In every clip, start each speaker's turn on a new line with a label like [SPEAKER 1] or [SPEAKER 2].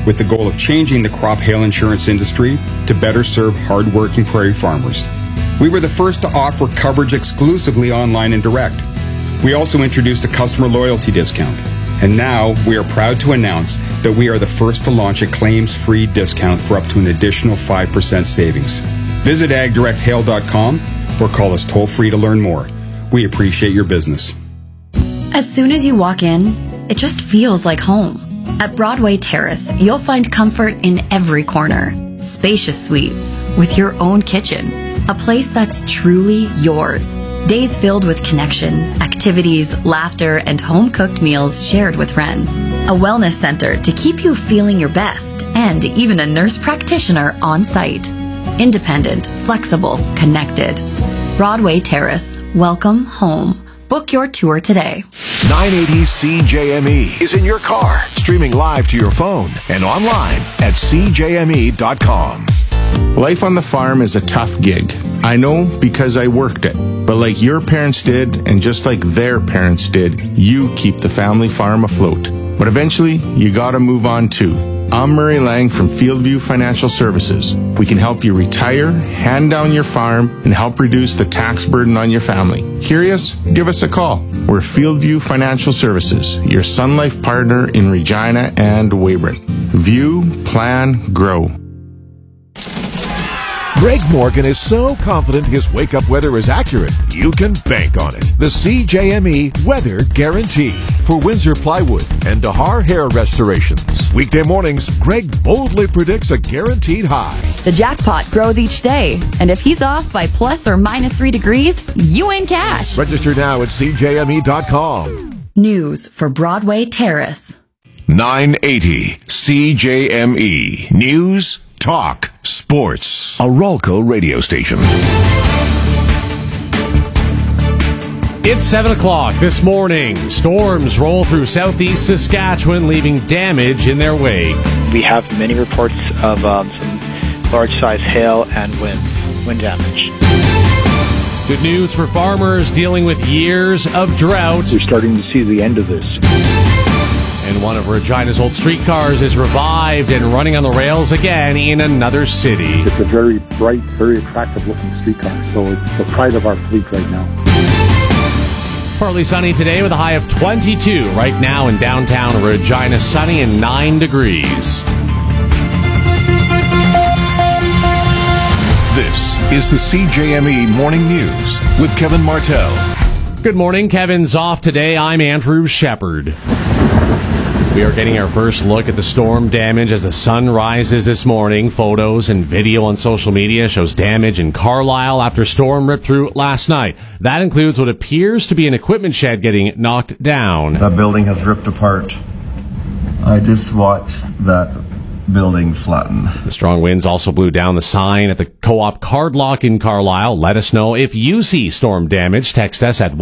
[SPEAKER 1] with the goal of changing the crop hail insurance industry to better serve hard-working prairie farmers. We were the first to offer coverage exclusively online and direct. We also introduced a customer loyalty discount. And now we are proud to announce that we are the first to launch a claims-free discount for up to an additional 5% savings. Visit agdirecthail.com or call us toll-free to learn more. We appreciate your business.
[SPEAKER 2] As soon as you walk in, it just feels like home. At Broadway Terrace, you'll find comfort in every corner. Spacious suites with your own kitchen. A place that's truly yours. Days filled with connection, activities, laughter, and home-cooked meals shared with friends. A wellness center to keep you feeling your best, and even a nurse practitioner on site. Independent, flexible, connected. Broadway Terrace. Welcome home. Book your tour today.
[SPEAKER 3] 980 CJME is in your car, streaming live to your phone and online at CJME.com.
[SPEAKER 4] Life on the farm is a tough gig. I know because I worked it. But like your parents did, and just like their parents did, you keep the family farm afloat. But eventually, you gotta move on too. I'm Murray Lang from Fieldview Financial Services. We can help you retire, hand down your farm, and help reduce the tax burden on your family. Curious? Give us a call. We're Fieldview Financial Services, your Sun Life partner in Regina and Weyburn. View, plan, grow.
[SPEAKER 3] Greg Morgan is so confident his wake-up weather is accurate, you can bank on it. The CJME Weather Guarantee for Windsor Plywood and Dahar Hair Restorations. Weekday mornings, Greg boldly predicts a guaranteed high.
[SPEAKER 2] The jackpot grows each day, and if he's off by plus or minus 3 degrees, you win cash.
[SPEAKER 3] Register now at CJME.com.
[SPEAKER 2] News for Broadway Terrace.
[SPEAKER 3] 980 CJME News, Talk, Sports. A Ralco radio station.
[SPEAKER 5] It's 7 o'clock this morning. Storms roll through southeast Saskatchewan, leaving damage in their wake.
[SPEAKER 6] We have many reports of some large-size hail and wind damage.
[SPEAKER 5] Good news for farmers dealing with years of drought.
[SPEAKER 7] We're starting to see the end of this.
[SPEAKER 5] And one of Regina's old streetcars is revived and running on the rails again in another city.
[SPEAKER 7] It's a very bright, very attractive-looking streetcar, so it's the pride of our fleet right now.
[SPEAKER 5] Partly sunny today with a high of 22. Right now in downtown Regina, sunny and 9 degrees.
[SPEAKER 3] This is the CJME Morning News with Kevin Martell.
[SPEAKER 5] Good morning. Kevin's off today. I'm Andrew Shepard. We are getting our first look at the storm damage as the sun rises this morning. Photos and video on social media shows damage in Carlisle after storm ripped through last night. That includes what appears to be an equipment shed getting knocked down.
[SPEAKER 8] That building has ripped apart. I just watched that building flatten.
[SPEAKER 5] The strong winds also blew down the sign at the Co-op Card Lock in Carlisle. Let us know if you see storm damage. Text us at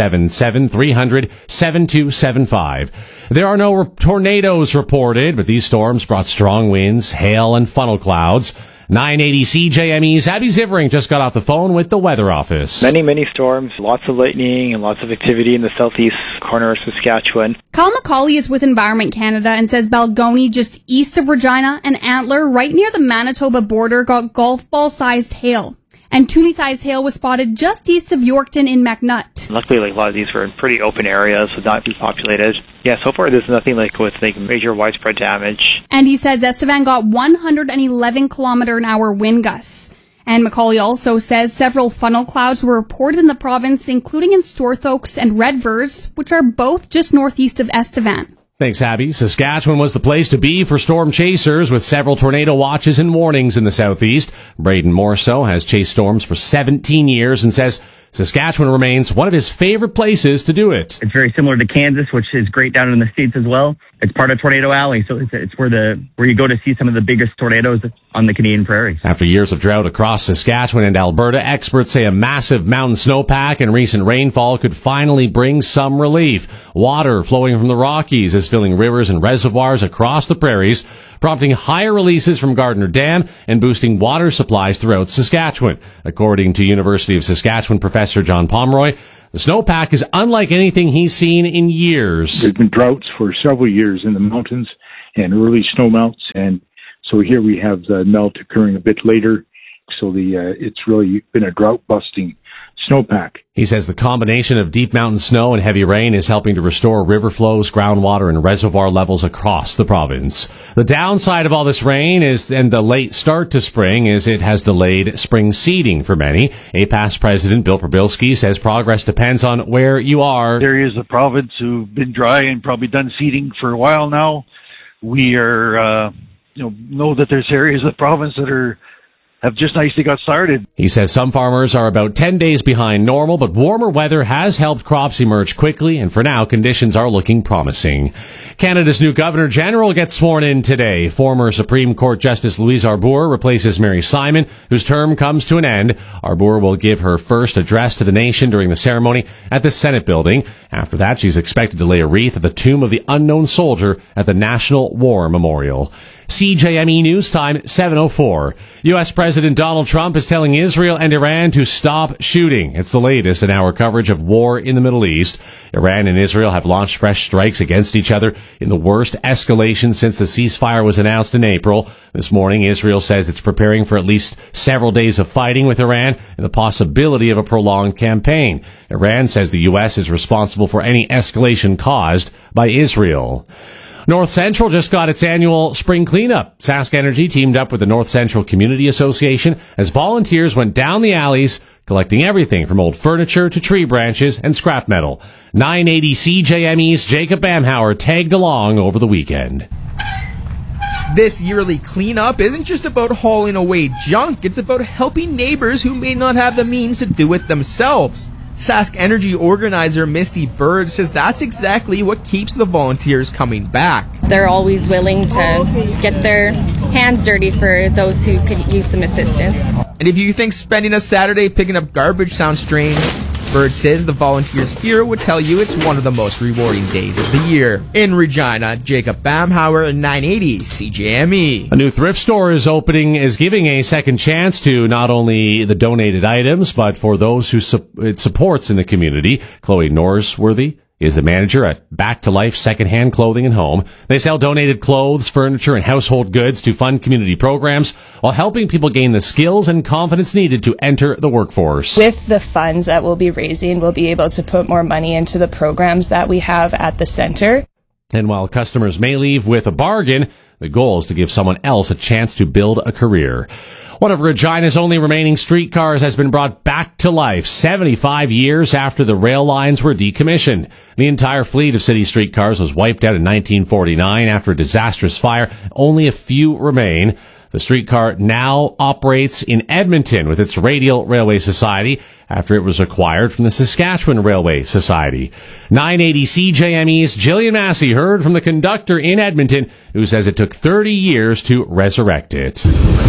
[SPEAKER 5] 1-877-300-7275. There are no tornadoes reported, but these storms brought strong winds, hail, and funnel clouds. 980 CJME's Abby Zivering just got off the phone with the weather office.
[SPEAKER 6] Many storms, lots of lightning, and lots of activity in the southeast corner of Saskatchewan.
[SPEAKER 9] Kyle McCauley is with Environment Canada and says Balgony, just east of Regina, and Antler, right near the Manitoba border, got golf ball-sized hail. And Toonie-sized hail was spotted just east of Yorkton in McNutt.
[SPEAKER 6] Luckily, a lot of these were in pretty open areas, so not too populated. Yeah, so far there's nothing with major widespread damage.
[SPEAKER 9] And he says Estevan got 111 km/h wind gusts. And McCauley also says several funnel clouds were reported in the province, including in Storthoaks and Redvers, which are both just northeast of Estevan.
[SPEAKER 5] Thanks, Abby. Saskatchewan was the place to be for storm chasers, with several tornado watches and warnings in the southeast. Braden Morso has chased storms for 17 years and says Saskatchewan remains one of his favorite places to do it.
[SPEAKER 10] It's very similar to Kansas, which is great down in the States as well. It's part of Tornado Alley, so it's where you go to see some of the biggest tornadoes on the Canadian prairies.
[SPEAKER 5] After years of drought across Saskatchewan and Alberta, experts say a massive mountain snowpack and recent rainfall could finally bring some relief. Water flowing from the Rockies is filling rivers and reservoirs across the prairies, prompting higher releases from Gardner Dam and boosting water supplies throughout Saskatchewan. According to University of Saskatchewan professor John Pomeroy, the snowpack is unlike anything he's seen in years.
[SPEAKER 7] There's been droughts for several years in the mountains, and early snowmelts. And so here we have the melt occurring a bit later. So it's really been a drought-busting snowpack.
[SPEAKER 5] He says the combination of deep mountain snow and heavy rain is helping to restore river flows, groundwater, and reservoir levels across the province. The downside of all this rain and the late start to spring is it has delayed spring seeding for many. APAS President Bill Probilski says progress depends on where you are.
[SPEAKER 11] Areas of the province who've been dry and probably done seeding for a while now. We are, know that there's areas of the province that have just nicely got started.
[SPEAKER 5] He says some farmers are about 10 days behind normal, but warmer weather has helped crops emerge quickly, and for now, conditions are looking promising. Canada's new Governor General gets sworn in today. Former Supreme Court Justice Louise Arbour replaces Mary Simon, whose term comes to an end. Arbour will give her first address to the nation during the ceremony at the Senate building. After that, she's expected to lay a wreath at the tomb of the unknown soldier at the National War Memorial. CJME News Time, 7:04. U.S. President Donald Trump is telling Israel and Iran to stop shooting. It's the latest in our coverage of war in the Middle East. Iran and Israel have launched fresh strikes against each other in the worst escalation since the ceasefire was announced in April. This morning, Israel says it's preparing for at least several days of fighting with Iran and the possibility of a prolonged campaign. Iran says the U.S. is responsible for any escalation caused by Israel. North Central just got its annual spring cleanup. Sask Energy teamed up with the North Central Community Association as volunteers went down the alleys collecting everything from old furniture to tree branches and scrap metal. 980 CJME's Jacob Bamhauer tagged along over the weekend.
[SPEAKER 12] This yearly cleanup isn't just about hauling away junk, it's about helping neighbors who may not have the means to do it themselves. Sask Energy organizer Misty Bird says that's exactly what keeps the volunteers coming back.
[SPEAKER 13] They're always willing to get their hands dirty for those who could use some assistance.
[SPEAKER 12] And if you think spending a Saturday picking up garbage sounds strange, Bird says the volunteers here would tell you it's one of the most rewarding days of the year. In Regina, Jacob Bamhauer, 980 CJME.
[SPEAKER 5] A new thrift store is giving a second chance to not only the donated items, but for those who it supports in the community. Chloe Norsworthy is the manager at Back to Life Secondhand Clothing and Home. They sell donated clothes, furniture, and household goods to fund community programs while helping people gain the skills and confidence needed to enter the workforce.
[SPEAKER 14] With the funds that we'll be raising, we'll be able to put more money into the programs that we have at the center.
[SPEAKER 5] And while customers may leave with a bargain, the goal is to give someone else a chance to build a career. One of Regina's only remaining streetcars has been brought back to life 75 years after the rail lines were decommissioned. The entire fleet of city streetcars was wiped out in 1949 after a disastrous fire. Only a few remain. The streetcar now operates in Edmonton with its Radial Railway Society after it was acquired from the Saskatchewan Railway Society. 980 CJME's Jillian Massey heard from the conductor in Edmonton who says it took 30 years to resurrect it.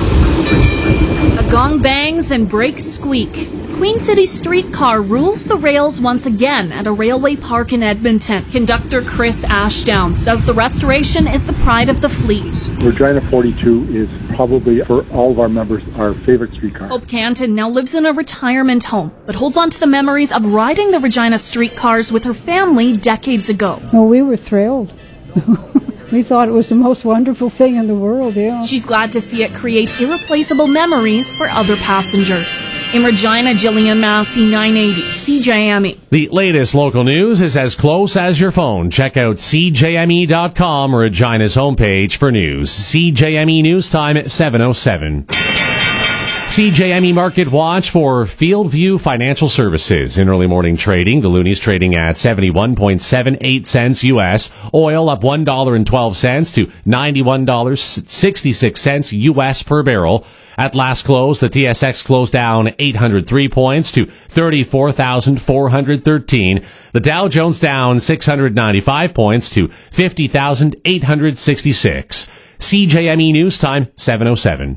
[SPEAKER 15] A gong bangs and brakes squeak. Queen City streetcar rules the rails once again at a railway park in Edmonton. Conductor Chris Ashdown says the restoration is the pride of the fleet.
[SPEAKER 7] Regina 42 is probably, for all of our members, our favorite streetcar.
[SPEAKER 15] Hope Canton now lives in a retirement home, but holds on to the memories of riding the Regina streetcars with her family decades ago.
[SPEAKER 16] Oh, we were thrilled. We thought it was the most wonderful thing in the world, yeah.
[SPEAKER 15] She's glad to see it create irreplaceable memories for other passengers. In Regina, Jillian Massey, 980 CJME.
[SPEAKER 5] The latest local news is as close as your phone. Check out CJME.com, Regina's homepage for news. CJME News Time at 7:07. CJME Market Watch for Fieldview Financial Services. In early morning trading, the Looney's trading at 71.78 cents U.S. Oil up $1.12 to $91.66 U.S. per barrel. At last close, the TSX closed down 803 points to 34,413. The Dow Jones down 695 points to 50,866. CJME News Time, 7:07.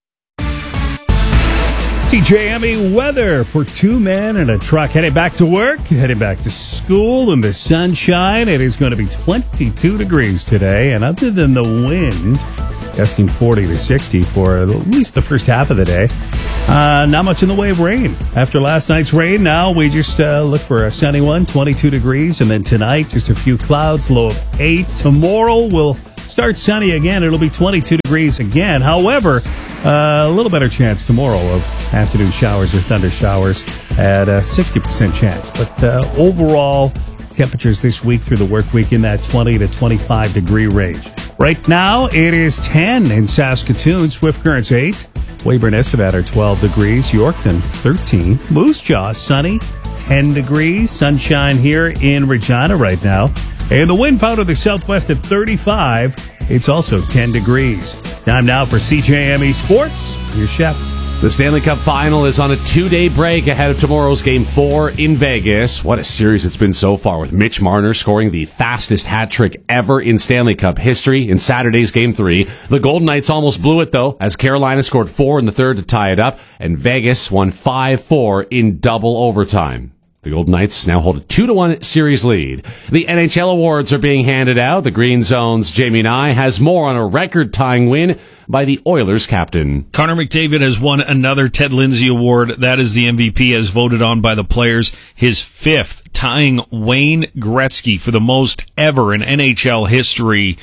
[SPEAKER 17] CJME weather for two men and a truck heading back to work, heading back to school in the sunshine. It is going to be 22 degrees today, and other than the wind, gusting 40 to 60 for at least the first half of the day. Not much in the way of rain. After last night's rain, now we just look for a sunny one, 22 degrees, and then tonight, just a few clouds, low of 8. Tomorrow will start sunny again. It'll be 22 degrees again. However, a little better chance tomorrow of afternoon showers or thunder showers at a 60% chance. But overall, temperatures this week through the work week in that 20 to 25 degree range. Right now, it is 10 in Saskatoon, Swift Current's 8. Weyburn Estevan are 12 degrees, Yorkton 13. Moose Jaw sunny, 10 degrees. Sunshine here in Regina right now. And the wind found to the southwest at 35. It's also 10 degrees. Time now for CJME Sports. Here's Shep.
[SPEAKER 5] The Stanley Cup Final is on a 2-day break ahead of tomorrow's Game 4 in Vegas. What a series it's been so far, with Mitch Marner scoring the fastest hat trick ever in Stanley Cup history in Saturday's Game 3. The Golden Knights almost blew it, though, as Carolina scored 4 in the third to tie it up, and Vegas won 5-4 in double overtime. The Golden Knights now hold a 2-1 series lead. The NHL awards are being handed out. The Green Zone's Jamie Nye has more on a record-tying win by the Oilers captain.
[SPEAKER 18] Connor McDavid has won another Ted Lindsay Award. That is the MVP as voted on by the players. His 5th, tying Wayne Gretzky for the most ever in NHL history.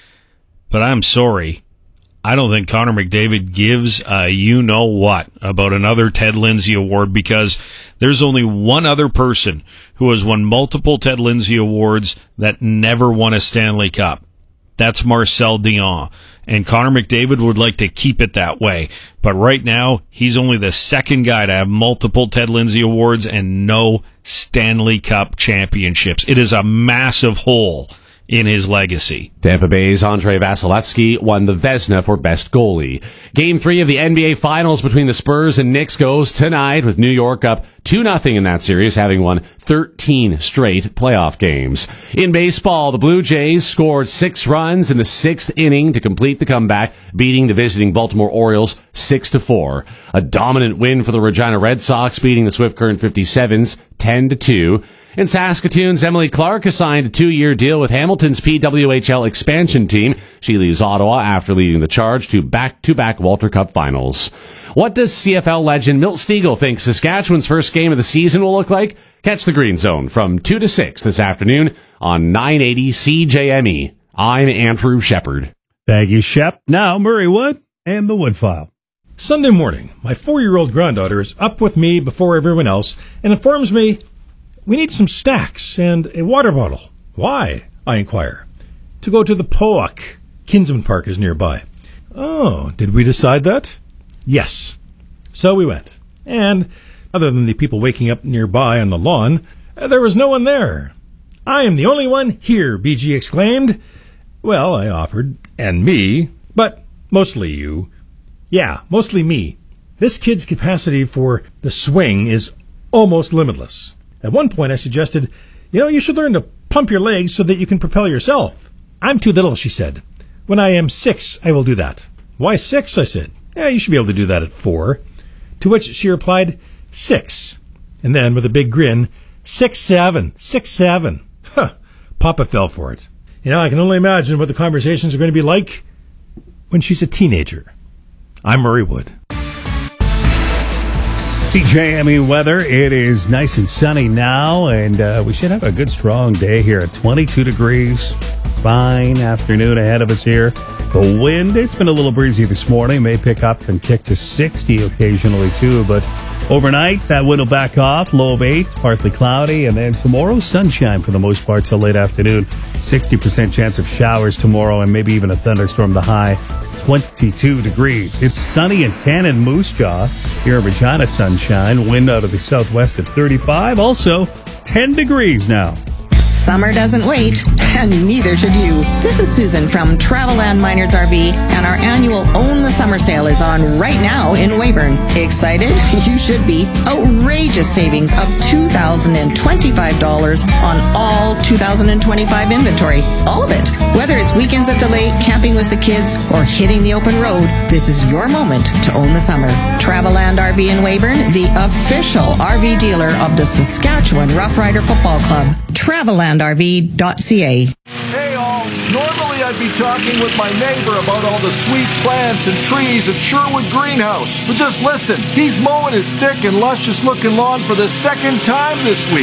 [SPEAKER 18] But I'm sorry, I don't think Connor McDavid gives a you-know-what about another Ted Lindsay Award, because there's only one other person who has won multiple Ted Lindsay Awards that never won a Stanley Cup. That's Marcel Dion. And Connor McDavid would like to keep it that way. But right now, he's only the second guy to have multiple Ted Lindsay Awards and no Stanley Cup championships. It is a massive hole in his legacy.
[SPEAKER 5] Tampa Bay's Andrei Vasilevsky won the Vezina for best goalie. Game 3 of the NBA Finals between the Spurs and Knicks goes tonight, with New York up 2-0 in that series, having won 13 straight playoff games. In baseball, the Blue Jays scored 6 runs in the 6th inning to complete the comeback, beating the visiting Baltimore Orioles 6-4. A dominant win for the Regina Red Sox, beating the Swift Current 57s 10-2. In Saskatoon's Emily Clark has signed a 2-year deal with Hamilton's PWHL expansion team. She leaves Ottawa after leading the charge to back-to-back Walter Cup finals. What does CFL legend Milt Stegall think Saskatchewan's first game of the season will look like? Catch the Green Zone from 2 to 6 this afternoon on 980 CJME. I'm Andrew Shepard.
[SPEAKER 17] Thank you, Shep. Now, Murray Wood and the Wood File.
[SPEAKER 19] Sunday morning, my 4-year-old granddaughter is up with me before everyone else and informs me we need some snacks and a water bottle. Why? I inquire. To go to the Poak. Kinsman Park is nearby. Oh, did we decide that? Yes. So we went. And other than the people waking up nearby on the lawn, there was no one there. I am the only one here, BG exclaimed. Well, I offered. And me. But mostly you. Yeah, mostly me. This kid's capacity for the swing is almost limitless. At one point, I suggested, you should learn to pump your legs so that you can propel yourself. I'm too little, she said. When I am 6, I will do that. Why 6? I said. Yeah, you should be able to do that at 4. To which she replied, 6. And then, with a big grin, 6'7", 6'7". Huh. Papa fell for it. I can only imagine what the conversations are going to be like when she's a teenager. I'm Murray Wood.
[SPEAKER 17] CJME weather. It is nice and sunny now, and we should have a good, strong day here at 22 degrees. Fine afternoon ahead of us here. The wind, it's been a little breezy this morning. May pick up and kick to 60 occasionally, too. But overnight, that wind will back off. Low of 8, partly cloudy. And then tomorrow, sunshine for the most part till late afternoon. 60% chance of showers tomorrow and maybe even a thunderstorm. The high 22 degrees. It's sunny and 10 in Moose Jaw. Here in Regina, sunshine. Wind out of the southwest at 35. Also, 10 degrees now.
[SPEAKER 20] Summer doesn't wait, and neither should you. This is Susan from Travelland Minards RV, and our annual Own the Summer sale is on right now in Weyburn. Excited? You should be. Outrageous savings of $2,025 on all 2025 inventory. All of it. Whether it's weekends at the lake, camping with the kids, or hitting the open road, this is your moment to own the summer. Travelland RV in Weyburn, the official RV dealer of the Saskatchewan Rough Rider Football Club. TravellandRV.ca.
[SPEAKER 21] Hey all, normally I'd be talking with my neighbor about all the sweet plants and trees at Sherwood Greenhouse. But just listen, he's mowing his thick and luscious looking lawn for the second time this week.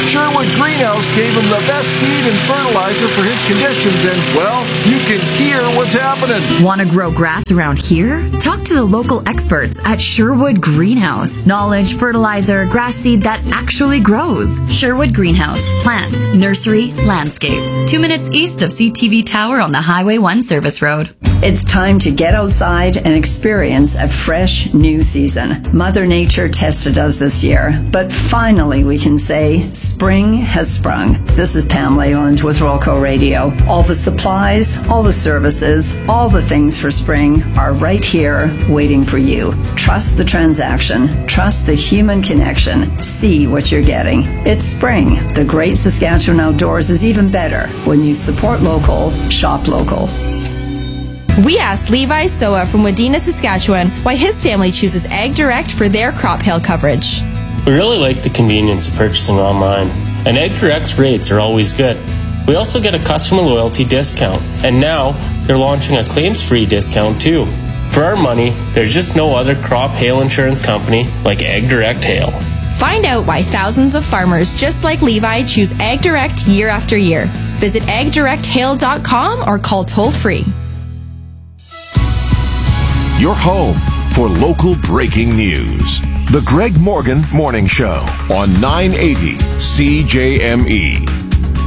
[SPEAKER 21] Sherwood Greenhouse gave him the best seed and fertilizer for his conditions, and, well, you can hear what's happening.
[SPEAKER 2] Want to grow grass around here? Talk to the local experts at Sherwood Greenhouse. Knowledge, fertilizer, grass seed that actually grows. Sherwood Greenhouse. Plants, nursery, landscapes. 2 minutes east of CTV Tower on the Highway 1 service road.
[SPEAKER 1] It's time to get outside and experience a fresh new season. Mother Nature tested us this year, but finally we can say spring has sprung. This is Pam Leyland with Rolco Radio. All the supplies, all the services, all the things for spring are right here waiting for you. Trust the transaction. Trust the human connection. See what you're getting. It's spring. The Great Saskatchewan Outdoors is even better when you support local, shop local.
[SPEAKER 22] We asked Levi Soa from Wadena, Saskatchewan, why his family chooses Ag Direct for their crop hail coverage.
[SPEAKER 23] We really like the convenience of purchasing online, and Ag Direct's rates are always good. We also get a customer loyalty discount, and now they're launching a claims-free discount too. For our money, there's just no other crop hail insurance company like Ag Direct Hail.
[SPEAKER 22] Find out why thousands of farmers just like Levi choose Ag Direct year after year. Visit agdirecthail.com or call toll-free.
[SPEAKER 3] Your home for local breaking news. The Greg Morgan Morning Show on 980 CJME.